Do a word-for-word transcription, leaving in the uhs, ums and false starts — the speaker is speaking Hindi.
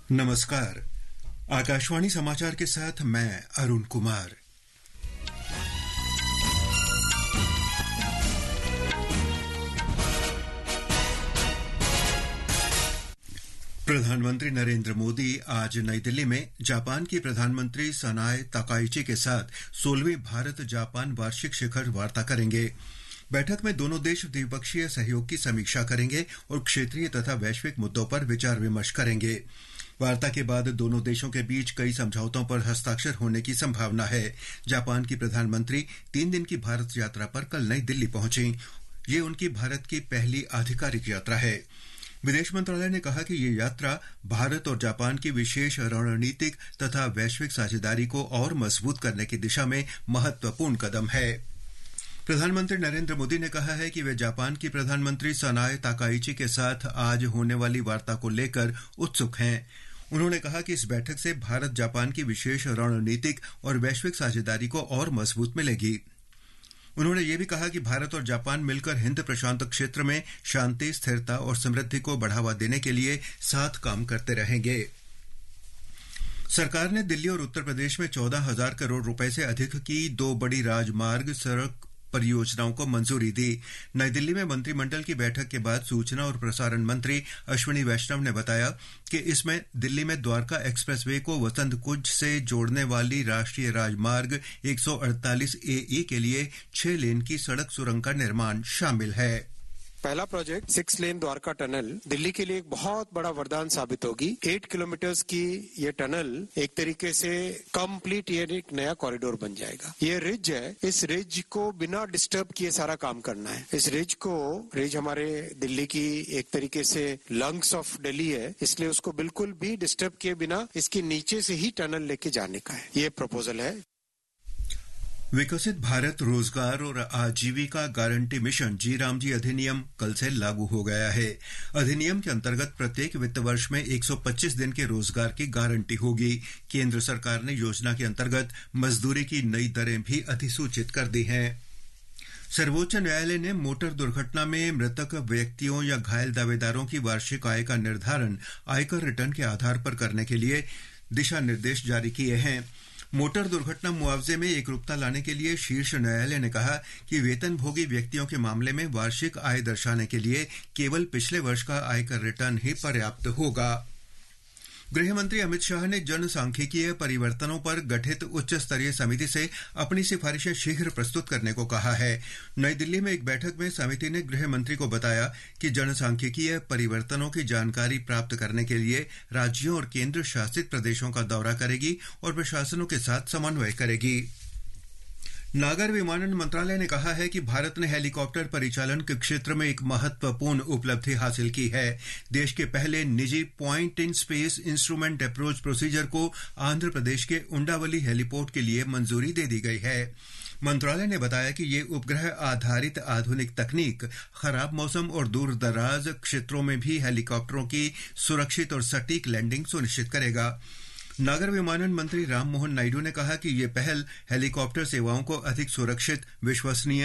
नमस्कार। आकाशवाणी समाचार के साथ मैं अरुण कुमार। प्रधानमंत्री नरेंद्र मोदी आज नई दिल्ली में जापान की प्रधानमंत्री सनाए ताकाइची के साथ सोलहवीं भारत जापान वार्षिक शिखर वार्ता करेंगे। बैठक में दोनों देश द्विपक्षीय सहयोग की समीक्षा करेंगे और क्षेत्रीय तथा वैश्विक मुद्दों पर विचार विमर्श करेंगे। वार्ता के बाद दोनों देशों के बीच कई समझौतों पर हस्ताक्षर होने की संभावना है। जापान की प्रधानमंत्री तीन दिन की भारत यात्रा पर कल नई दिल्ली पहुंची। ये उनकी भारत की पहली आधिकारिक यात्रा है। विदेश मंत्रालय ने कहा कि ये यात्रा भारत और जापान की विशेष रणनीतिक तथा वैश्विक साझेदारी को और मजबूत करने की दिशा में महत्वपूर्ण कदम है। प्रधानमंत्री नरेंद्र मोदी ने कहा है कि वे जापान की प्रधानमंत्री सनाए ताकाइची के साथ आज होने वाली वार्ता को लेकर उत्सुक हैं। उन्होंने कहा कि इस बैठक से भारत जापान की विशेष रणनीतिक और वैश्विक साझेदारी को और मजबूत मिलेगी। उन्होंने ये भी कहा कि भारत और जापान मिलकर हिंद प्रशांत क्षेत्र में शांति, स्थिरता और समृद्धि को बढ़ावा देने के लिए साथ काम करते रहेंगे। सरकार ने दिल्ली और उत्तर प्रदेश में चौदह हजार करोड़ रुपए से अधिक की दो बड़ी राजमार्ग सड़क परियोजनाओं को मंजूरी दी। नई दिल्ली में मंत्रिमंडल की बैठक के बाद सूचना और प्रसारण मंत्री अश्विनी वैष्णव ने बताया कि इसमें दिल्ली में द्वारका एक्सप्रेसवे को वसंत कुंज से जोड़ने वाली राष्ट्रीय राजमार्ग एक सौ अड़तालीस ए ई के लिए छह लेन की सड़क सुरंग का निर्माण शामिल है। पहला project six lane Dwarka tunnel Delhi के लिए एक बहुत बड़ा वरदान साबित होगी। एट किलोमीटर्स की ये टनल एक तरीके से कंप्लीट ये एक नया कॉरिडोर बन जाएगा। ये रिज है, इस रिज को बिना डिस्टर्ब किए सारा काम करना है। इस रिज को रिज हमारे दिल्ली की एक तरीके से लंग्स ऑफ दिल्ली है, इसलिए उसको बिल्कुल भी डिस्टर्ब किए बिना इसके नीचे से ही टनल लेके जाने का है। ये प्रपोजल है। विकसित भारत रोजगार और आजीविका गारंटी मिशन जी राम जी अधिनियम कल से लागू हो गया है। अधिनियम के अंतर्गत प्रत्येक वित्त वर्ष में एक सौ पच्चीस दिन के रोजगार की गारंटी होगी। केंद्र सरकार ने योजना के अंतर्गत मजदूरी की नई दरें भी अधिसूचित कर दी हैं। सर्वोच्च न्यायालय ने मोटर दुर्घटना में मृतक व्यक्तियों या घायल दावेदारों की वार्षिक आय का निर्धारण आयकर रिटर्न के आधार पर करने के लिए दिशा निर्देश जारी किए हैं। मोटर दुर्घटना मुआवजे में एकरूपता लाने के लिए शीर्ष न्यायालय ने कहा कि वेतनभोगी व्यक्तियों के मामले में वार्षिक आय दर्शाने के लिए केवल पिछले वर्ष का आयकर रिटर्न ही पर्याप्त होगा। गृह मंत्री अमित शाह ने जनसांख्यिकीय परिवर्तनों पर गठित उच्च स्तरीय समिति से अपनी सिफारिशें शीघ्र प्रस्तुत करने को कहा है। नई दिल्ली में एक बैठक में समिति ने गृह मंत्री को बताया कि जनसांख्यिकीय परिवर्तनों की जानकारी प्राप्त करने के लिए राज्यों और केंद्र शासित प्रदेशों का दौरा करेगी और प्रशासनों के साथ समन्वय करेगी। नागर विमानन मंत्रालय ने कहा है कि भारत ने हेलीकॉप्टर परिचालन के क्षेत्र में एक महत्वपूर्ण उपलब्धि हासिल की है। देश के पहले निजी point in space instrument approach procedure को आंध्र प्रदेश के उंडावली हेलीपोर्ट के लिए मंजूरी दे दी गई है। मंत्रालय ने बताया कि ये उपग्रह आधारित आधुनिक तकनीक खराब मौसम और दूर दराज क्षेत्रों में भी हेलीकॉप्टरों की सुरक्षित और सटीक लैंडिंग सुनिश्चित करेगा। नागर विमानन मंत्री राममोहन नायडू ने कहा कि ये पहल हेलीकॉप्टर सेवाओं को अधिक सुरक्षित, विश्वसनीय